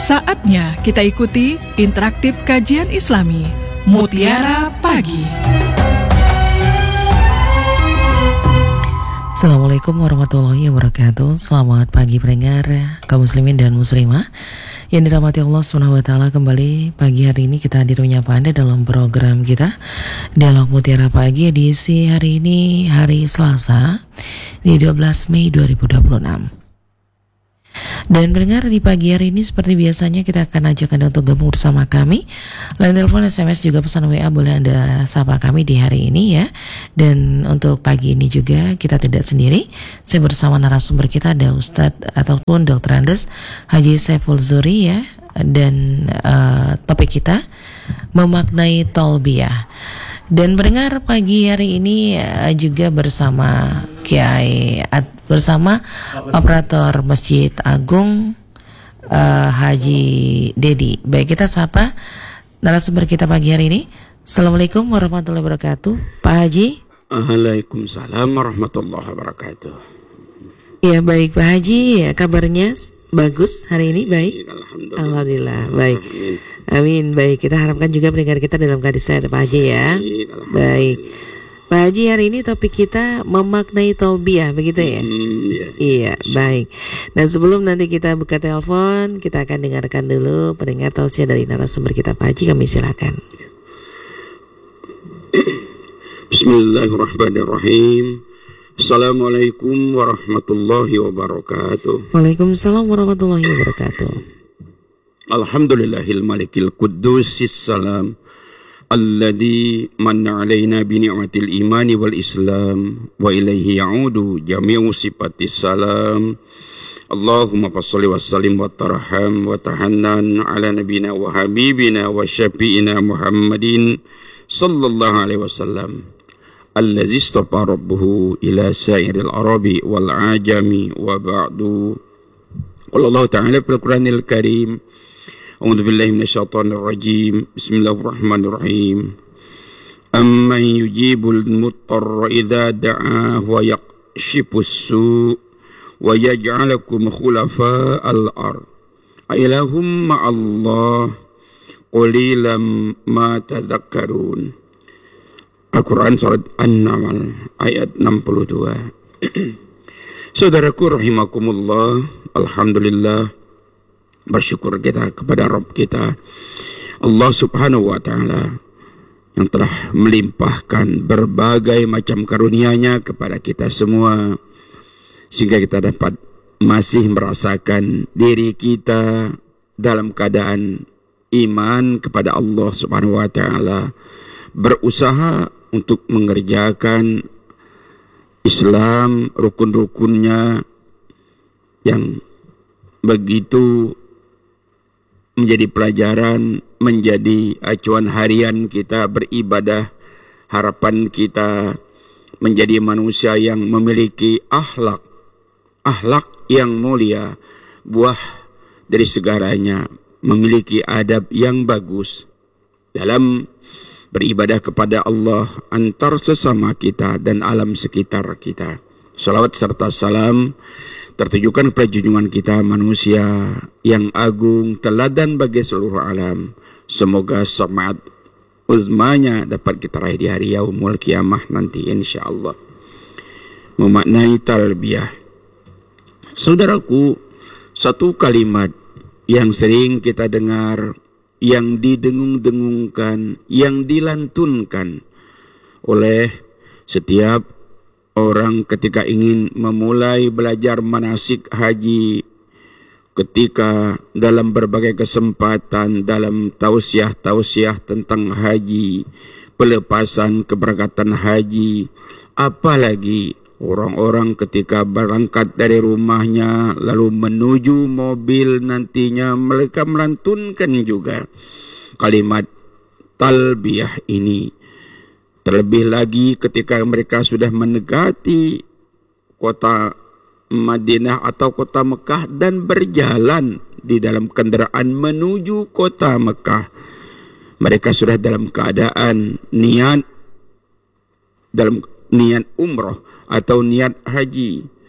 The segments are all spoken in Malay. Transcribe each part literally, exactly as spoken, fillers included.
Saatnya kita ikuti interaktif kajian Islami Mutiara Pagi. Assalamualaikum warahmatullahi wabarakatuh. Selamat pagi pendengar kaum muslimin dan muslimah yang dirahmati Allah subhanahu wa taala. Kembali pagi hari ini kita hadir menyapa Anda dalam program kita Dialog Mutiara Pagi, edisi hari ini hari Selasa di dua belas Mei dua ribu dua puluh enam. Dan pendengar, di pagi hari ini seperti biasanya kita akan ajak Anda untuk gabung bersama kami. Line telepon, S M S, juga pesan W A boleh Anda sapa kami di hari ini ya. Dan untuk pagi ini juga kita tidak sendiri. Saya bersama narasumber kita ada Ustadz ataupun dokter Andes Haji Saiful Zuri ya. Dan uh, topik kita memaknai tolbiyah. Dan pendengar, pagi hari ini uh, juga bersama Kiai at, bersama operator Masjid Agung uh, Haji Dedi. Baik, kita sapa narasumber kita pagi hari ini. Assalamualaikum warahmatullahi wabarakatuh, Pak Haji. Waalaikumsalam warahmatullahi wabarakatuh. Ya baik Pak Haji, ya, kabarnya bagus hari ini, baik? Alhamdulillah. Alhamdulillah, baik. Amin. Amin, baik. Kita harapkan juga pendengar kita dalam keadaan sehat, Pak Haji ya. Baik. Pak Haji, hari ini topik kita memaknai tolbiyah, begitu ya? Hmm, iya. Iya, baik. Dan sebelum nanti kita buka telepon, kita akan dengarkan dulu pendengar tausiah dari narasumber kita, Pak Haji. Kami silakan. Bismillahirrahmanirrahim. Assalamualaikum warahmatullahi wabarakatuh. Waalaikumsalam warahmatullahi wabarakatuh. Alhamdulillahil malikil qudusis salam alladzi manna alaina bi ni'matil imani wal islam wa ilaihi ya'udu jami'u sifatis salam. Allahumma fasholli wa sallim wa tarham wa tahannan ala nabina wa habibina wa syafi'ina Muhammadin sallallahu alaihi wasallam allazi istafa rabbuhu ila sairil arabi wal ajami wa ba'du. Qala Allah ta'ala fil Qur'anil Karim, a'udzu billahi minasyaitonir rajim. Bismillahirrahmanirrahim. Amman yujibul muttarra idza da'a wa yaqshifus su' wa yaj'alukum khulafa'al ard. Ailahum ma'allah qalilan ma tadhakkarun. Al-Quran surat An-Naml ayat enam puluh dua. Saudaraku rahimakumullah, alhamdulillah, bersyukur kita kepada Rabb kita Allah subhanahu wa ta'ala yang telah melimpahkan berbagai macam karunia-Nya kepada kita semua, sehingga kita dapat masih merasakan diri kita dalam keadaan iman kepada Allah subhanahu wa ta'ala, berusaha untuk mengerjakan Islam, rukun-rukunnya yang begitu menjadi pelajaran, menjadi acuan harian kita beribadah. Harapan kita menjadi manusia yang memiliki akhlak, akhlak yang mulia, buah dari segaranya, memiliki adab yang bagus dalam beribadah kepada Allah antar sesama kita dan alam sekitar kita. Salawat serta salam tertujukan kepada junjungan kita, manusia yang agung, teladan bagi seluruh alam. Semoga syafaat uzmanya dapat kita raih di hari yaumul kiamah nanti insyaallah. Memaknai talbiyah. Saudaraku, satu kalimat yang sering kita dengar, yang didengung-dengungkan, yang dilantunkan oleh setiap orang ketika ingin memulai belajar manasik haji, ketika dalam berbagai kesempatan, dalam tausiah-tausiah tentang haji, pelepasan keberangkatan haji, apalagi orang-orang ketika berangkat dari rumahnya lalu menuju mobil, nantinya mereka melantunkan juga kalimat talbiyah ini. Terlebih lagi ketika mereka sudah mendekati kota Madinah atau kota Mekah dan berjalan di dalam kendaraan menuju kota Mekah, mereka sudah dalam keadaan niat, dalam niat umroh atau niat haji.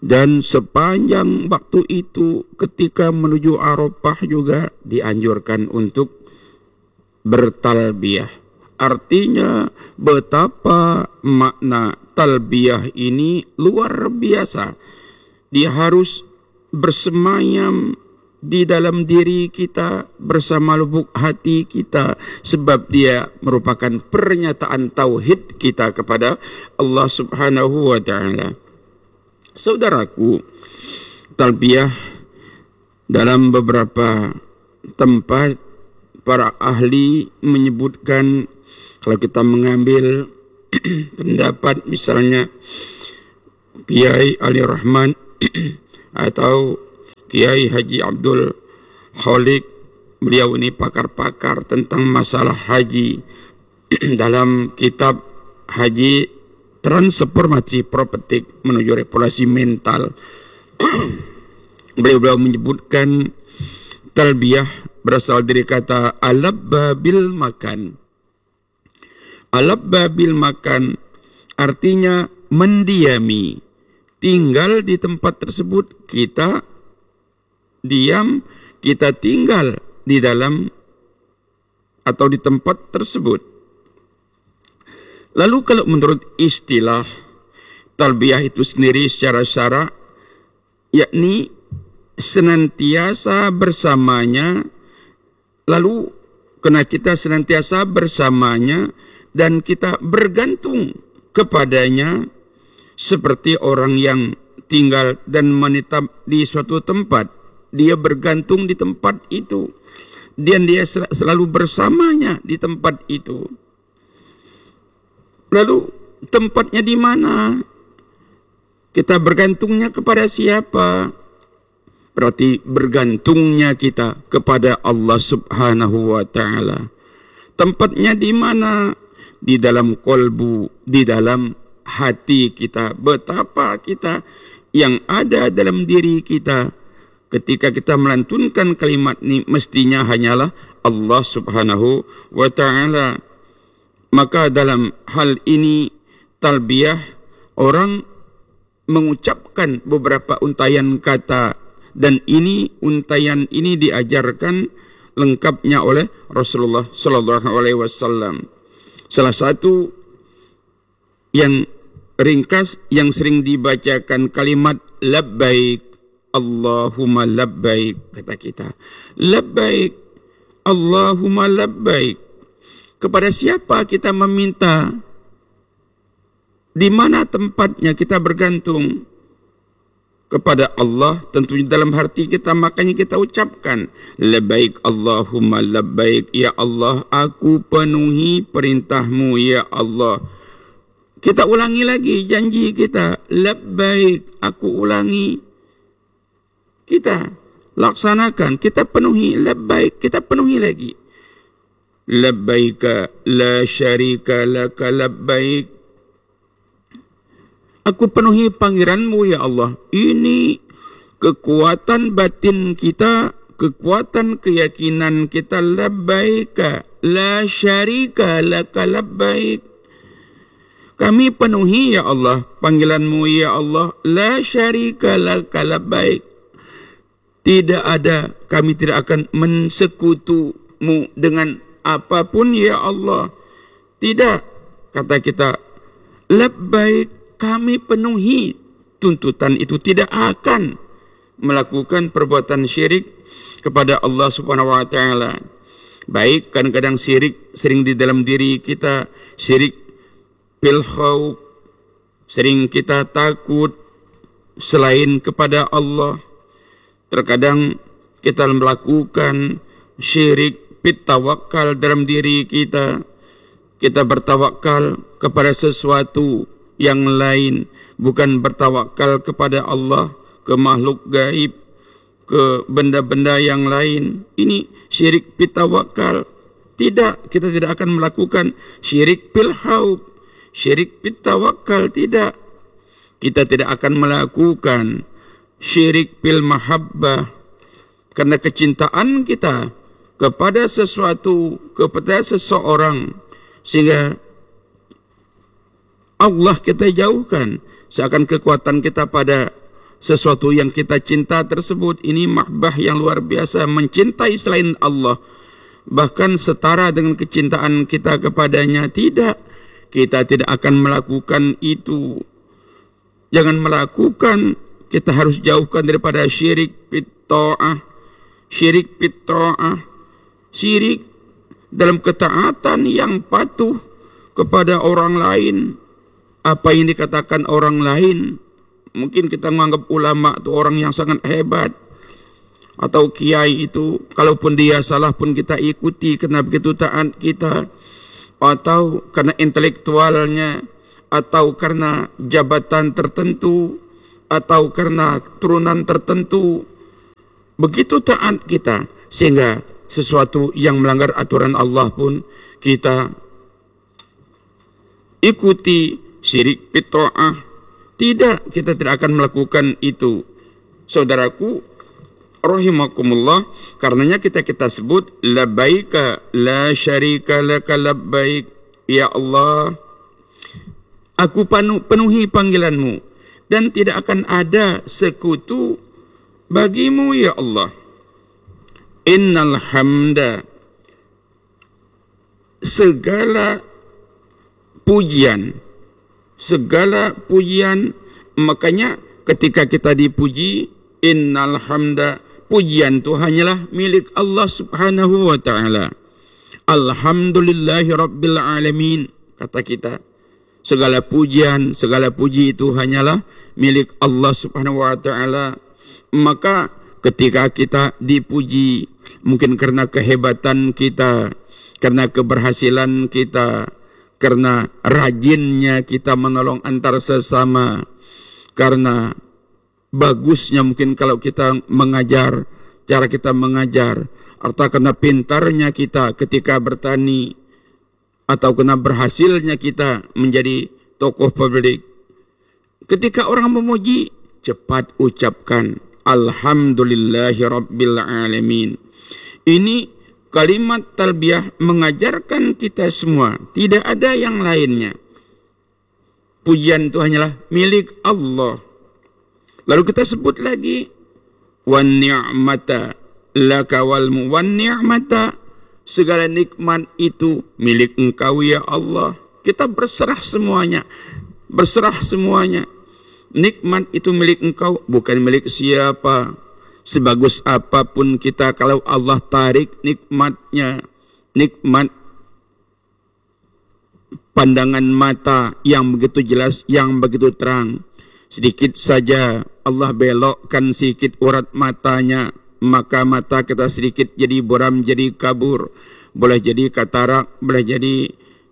Dan sepanjang waktu itu ketika menuju Arafah juga dianjurkan untuk bertalbiyah. Artinya betapa makna talbiyah ini luar biasa. Dia harus bersemayam di dalam diri kita bersama lubuk hati kita, sebab dia merupakan pernyataan tauhid kita kepada Allah Subhanahu wa taala. Saudaraku, talbiyah dalam beberapa tempat para ahli menyebutkan, kalau kita mengambil pendapat misalnya Kiai Ali Rahman atau Kiai Haji Abdul Khalik, beliau ini pakar-pakar tentang masalah haji. Dalam kitab Haji Transformasi Prophetic menuju Reformasi Mental, beliau-beliau menyebutkan talbiyah berasal dari kata alabba bil makan. Alabba bil makan artinya mendiami, tinggal di tempat tersebut. Kita diam, kita tinggal di dalam atau di tempat tersebut. Lalu kalau menurut istilah talbiyah itu sendiri secara syara, yakni senantiasa bersamanya, lalu karena kita senantiasa bersamanya dan kita bergantung kepadanya seperti orang yang tinggal dan menetap di suatu tempat. Dia bergantung di tempat itu dan dia selalu bersamanya di tempat itu. Lalu tempatnya di mana? Kita bergantungnya kepada siapa? Berarti bergantungnya kita kepada Allah Subhanahu wa taala. Tempatnya di mana? Di dalam kolbu, di dalam hati kita. Betapa kita yang ada dalam diri kita ketika kita melantunkan kalimat ini mestinya hanyalah Allah Subhanahu wa taala. Maka dalam hal ini talbiyah, orang mengucapkan beberapa untayan kata, dan ini untayan ini diajarkan lengkapnya oleh Rasulullah sallallahu alaihi wasallam. Salah satu yang ringkas yang sering dibacakan kalimat labbaik Allahumma labbaik, kata kita. Labbaik Allahumma labbaik. Kepada siapa kita meminta? Di mana tempatnya kita bergantung? Kepada Allah, tentunya dalam hati kita, makanya kita ucapkan labbaik Allahumma labbaik, ya Allah aku penuhi perintahmu ya Allah. Kita ulangi lagi janji kita, labbaik, aku ulangi. Kita laksanakan, kita penuhi, labbaik, kita penuhi lagi. Labbaika la syarika laka labbaik. Aku penuhi panggilanmu ya Allah. Ini kekuatan batin kita, kekuatan keyakinan kita. Labbaika la syarika laka labbaik. Kami penuhi ya Allah panggilanmu ya Allah. La syarika laka labbaik. Tidak ada, kami tidak akan mensekutumu dengan apapun ya Allah. Tidak, kata kita, labbaik, kami penuhi tuntutan itu, tidak akan melakukan perbuatan syirik kepada Allah Subhanahu wa taala. Baik, kadang-kadang syirik sering di dalam diri kita, syirik bil khauf, sering kita takut selain kepada Allah. Terkadang kita melakukan syirik fit tawakal dalam diri kita. Kita bertawakal kepada sesuatu yang lain, bukan bertawakal kepada Allah, ke makhluk gaib, ke benda-benda yang lain. Ini syirik fit tawakal. Tidak, kita tidak akan melakukan syirik bil khauf, syirik fit tawakal, tidak. Kita tidak akan melakukan syirik bil mahabbah, karena kecintaan kita kepada sesuatu, kepada seseorang, sehingga Allah kita jauhkan. Seakan kekuatan kita pada sesuatu yang kita cinta tersebut ini mahbah yang luar biasa, mencintai selain Allah, bahkan setara dengan kecintaan kita kepadanya. Tidak, kita tidak akan melakukan itu. Jangan melakukan, kita harus jauhkan daripada syirik fit ta'ah, syirik fit ta'ah, syirik dalam ketaatan yang patuh kepada orang lain. Apa yang dikatakan orang lain, mungkin kita menganggap ulama itu orang yang sangat hebat, atau kiai itu, kalaupun dia salah pun kita ikuti karena begitu taat kita, atau karena intelektualnya, atau karena jabatan tertentu, atau karena turunan tertentu. Begitu taat kita, sehingga sesuatu yang melanggar aturan Allah pun kita ikuti. Syirik fitra'ah, tidak, kita tidak akan melakukan itu. Saudaraku rahimakumullah, karenanya kita kita sebut labbaika la syarika laka labbaik, ya Allah, aku penuh, penuhi panggilanmu dan tidak akan ada sekutu bagimu, ya Allah. Innal hamda, segala pujian, segala pujian. Makanya ketika kita dipuji, innal hamda, pujian itu hanyalah milik Allah subhanahu wa ta'ala. Alhamdulillahi rabbil alamin, kata kita. Segala pujian, segala puji itu hanyalah milik Allah subhanahu wa ta'ala. Maka ketika kita dipuji, mungkin karena kehebatan kita, karena keberhasilan kita, karena rajinnya kita menolong antar sesama, karena bagusnya mungkin kalau kita mengajar, cara kita mengajar, atau karena pintarnya kita ketika bertani, atau karena berhasilnya kita menjadi tokoh publik. Ketika orang memuji, cepat ucapkan Alhamdulillahi Rabbil Alamin. Ini kalimat talbiyah mengajarkan kita semua, tidak ada yang lainnya. Pujian itu hanyalah milik Allah. Lalu kita sebut lagi wan ni'mata laka wal mu, wan ni'mata, segala nikmat itu milik Engkau ya Allah. Kita berserah semuanya, berserah semuanya. Nikmat itu milik Engkau, bukan milik siapa. Sebagus apapun kita, kalau Allah tarik nikmatnya, nikmat pandangan mata yang begitu jelas, yang begitu terang, sedikit saja Allah belokkan sedikit urat matanya, maka mata kita sedikit jadi buram, jadi kabur, boleh jadi katarak, boleh jadi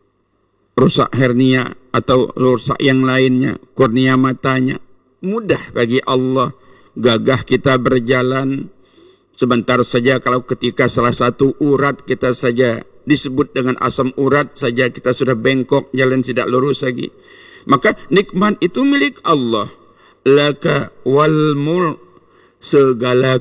rusak hernia atau rusak yang lainnya, kornea matanya. Mudah bagi Allah. Gagah kita berjalan, sebentar saja kalau ketika salah satu urat kita saja disebut dengan asam urat saja, kita sudah bengkok, jalan tidak lurus lagi. Maka nikmat itu milik Allah. Laka wal mulk, segala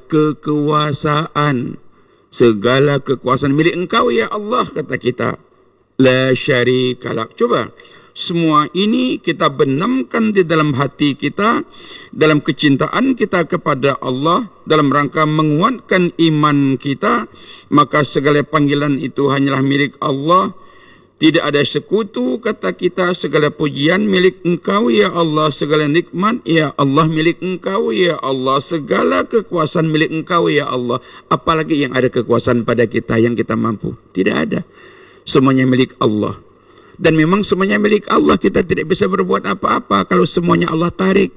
kekuasaan, segala kekuasaan milik Engkau ya Allah, kata kita. La syarika lak. Coba semua ini kita benamkan di dalam hati kita, dalam kecintaan kita kepada Allah, dalam rangka menguatkan iman kita. Maka segala panggilan itu hanyalah milik Allah, tidak ada sekutu, kata kita. Segala pujian milik Engkau ya Allah, segala nikmat ya Allah milik Engkau ya Allah, segala kekuasaan milik Engkau ya Allah. Apalagi yang ada kekuasaan pada kita yang kita mampu? Tidak ada. Semuanya milik Allah. Dan memang semuanya milik Allah, kita tidak bisa berbuat apa-apa kalau semuanya Allah tarik.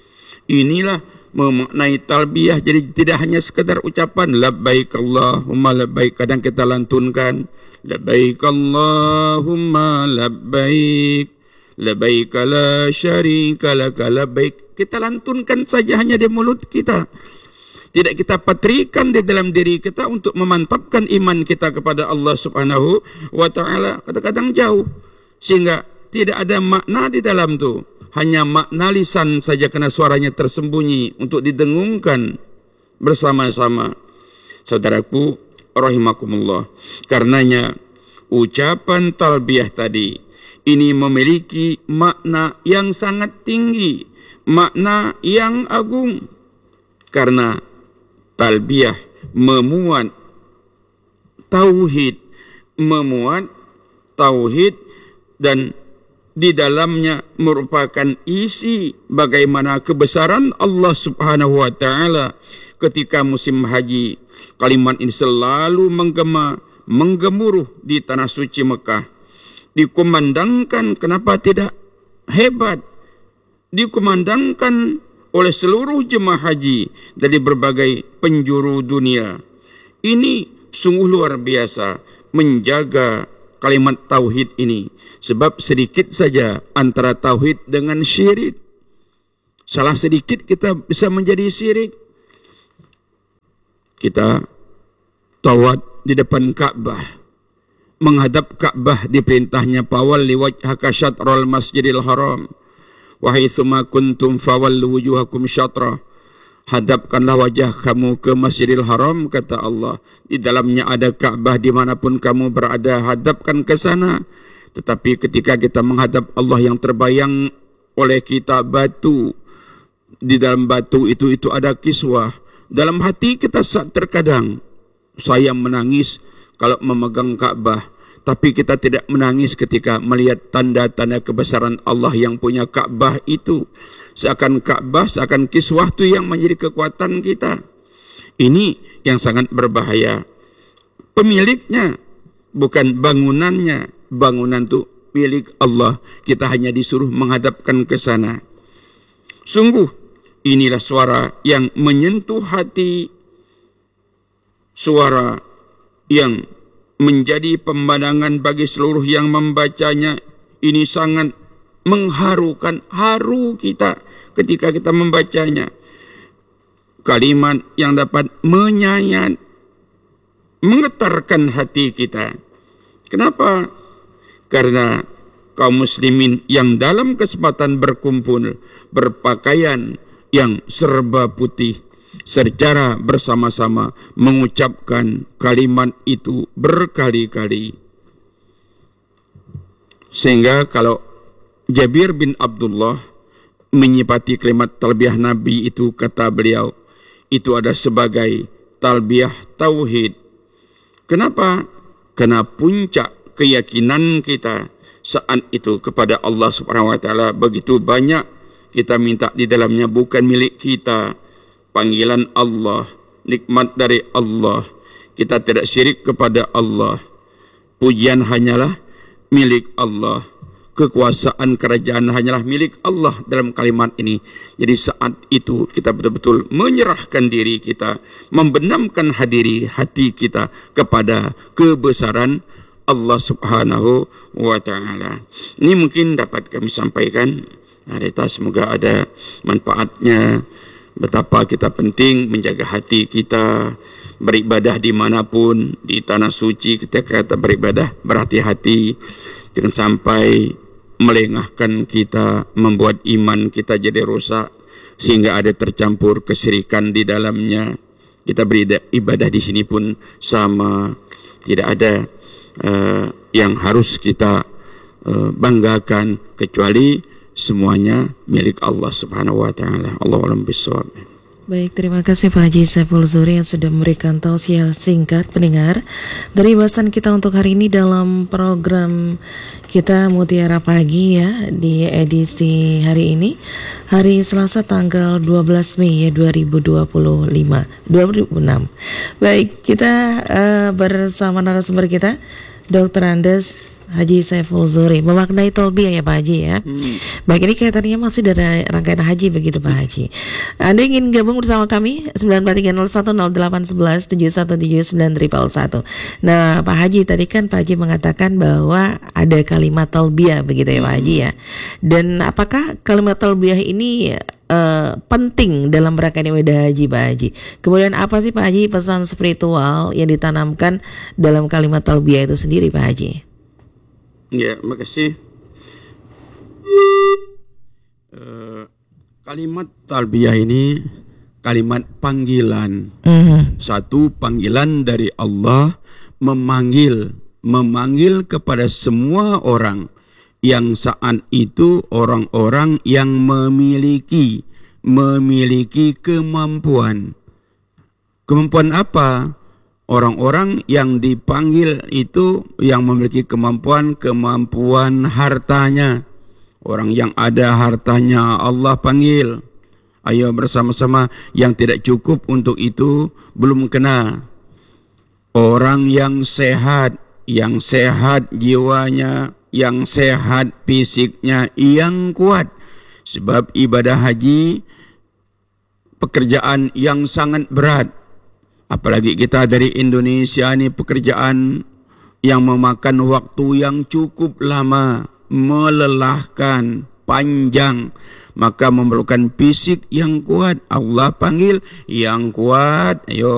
Inilah memaknai talbiyah. Jadi tidak hanya sekadar ucapan labbaik Allahumma labbaik, kadang kita lantunkan labbaik Allahumma labbaik, labbaik la syarika laka labbaik. Kita lantunkan saja hanya di mulut kita. Tidak kita patrikan di dalam diri kita untuk memantapkan iman kita kepada Allah subhanahu wa ta'ala. Kadang-kadang jauh, sehingga tidak ada makna di dalam itu. Hanya makna lisan saja karena suaranya tersembunyi untuk didengungkan bersama-sama. Saudaraku rahimakumullah, karenanya ucapan talbiyah tadi ini memiliki makna yang sangat tinggi, makna yang agung. Karena talbiyah memuat tauhid, memuat tauhid dan di dalamnya merupakan isi bagaimana kebesaran Allah Subhanahu wa taala ketika musim haji. Kalimat ini selalu menggema, menggemuruh di tanah suci Mekah. Dikumandangkan, kenapa tidak hebat? Dikumandangkan oleh seluruh jemaah haji dari berbagai penjuru dunia. Ini sungguh luar biasa menjaga kalimat tauhid ini, sebab sedikit saja antara tauhid dengan syirik. Salah sedikit kita bisa menjadi syirik. Kita tawaf di depan Ka'bah, menghadap Ka'bah diperintahnya fawalli wajhaka syatrul masjidil haram wa haitsuma kuntum fawallu wujuhakum syatrah. Hadapkanlah wajah kamu ke Masjidil Haram, kata Allah. Di dalamnya ada Ka'bah, dimanapun kamu berada, hadapkan ke sana. Tetapi ketika kita menghadap Allah yang terbayang oleh kita batu, di dalam batu itu itu ada kiswah. Dalam hati kita terkadang saya menangis kalau memegang Ka'bah, tapi kita tidak menangis ketika melihat tanda-tanda kebesaran Allah yang punya Ka'bah itu. Seakan Ka'bah, seakan kiswah itu yang menjadi kekuatan kita. Ini yang sangat berbahaya. Pemiliknya bukan bangunannya. Bangunan itu milik Allah. Kita hanya disuruh menghadapkan ke sana. Sungguh, inilah suara yang menyentuh hati. Suara yang menjadi pemandangan bagi seluruh yang membacanya. Ini sangat mengharukan, haru kita ketika kita membacanya. Kalimat yang dapat menyayat, menggetarkan hati kita. Kenapa? Karena kaum muslimin yang dalam kesempatan berkumpul berpakaian yang serba putih secara bersama-sama mengucapkan kalimat itu berkali-kali. Sehingga kalau Jabir bin Abdullah menyifati kalimat talbiyah Nabi itu, kata beliau, itu ada sebagai talbiyah tauhid. Kenapa? Karena puncak keyakinan kita saat itu kepada Allah Subhanahu wa taala begitu banyak. Kita minta di dalamnya bukan milik kita, panggilan Allah, nikmat dari Allah. Kita tidak syirik kepada Allah. Pujian hanyalah milik Allah. Kekuasaan kerajaan hanyalah milik Allah dalam kalimat ini. Jadi saat itu kita betul-betul menyerahkan diri kita, membenamkan hadiri hati kita kepada kebesaran Allah Subhanahu wa taala. Ini mungkin dapat kami sampaikan. Harita, semoga ada manfaatnya. Betapa kita penting menjaga hati kita, beribadah dimanapun, di tanah suci ketika kita beribadah, berhati-hati jangan sampai melengahkan kita, membuat iman kita jadi rusak sehingga ada tercampur kesyirikan di dalamnya. Kita beribadah di sini pun sama, tidak ada uh, yang harus kita uh, banggakan kecuali semuanya milik Allah Subhanahu wa taala. Allahu a'lam bishawab. Baik, terima kasih Pak Haji Saiful Zuhri yang sudah memberikan tausiah singkat pendengar dari bahasan kita untuk hari ini dalam program kita Mutiara Pagi ya, di edisi hari ini, hari Selasa tanggal dua belas Mei ya dua ribu dua puluh lima dua ribu enam. Baik, kita uh, bersama narasumber kita Dokter Andes Haji Saiful Zuhri memaknai talbiyah ya Pak Haji ya. Hmm. Baik, ini kaitannya masih dari rangkaian haji begitu Pak Haji. Anda ingin gabung bersama kami sembilan empat tiga nol satu nol delapan satu satu tujuh satu tujuh sembilan satu satu. Nah Pak Haji, tadi kan Pak Haji mengatakan bahwa ada kalimat talbiyah begitu ya Pak Haji ya. Dan apakah kalimat talbiyah ini uh, penting dalam rangkaian ibadah haji Pak Haji? Kemudian apa sih Pak Haji pesan spiritual yang ditanamkan dalam kalimat talbiyah itu sendiri Pak Haji? Ya, makasih. Uh, kalimat talbiyah ini kalimat panggilan. Mm-hmm. Satu panggilan dari Allah memanggil, memanggil kepada semua orang yang saat itu orang-orang yang memiliki memiliki kemampuan. Kemampuan apa? Orang-orang yang dipanggil itu yang memiliki kemampuan, kemampuan hartanya. Orang yang ada hartanya Allah panggil. Ayo bersama-sama. Yang tidak cukup untuk itu belum kena. Orang yang sehat, yang sehat jiwanya, yang sehat fisiknya, yang kuat. Sebab ibadah haji pekerjaan yang sangat berat. Apalagi kita dari Indonesia ini pekerjaan yang memakan waktu yang cukup lama, melelahkan, panjang. Maka memerlukan fisik yang kuat. Allah panggil yang kuat. Ayo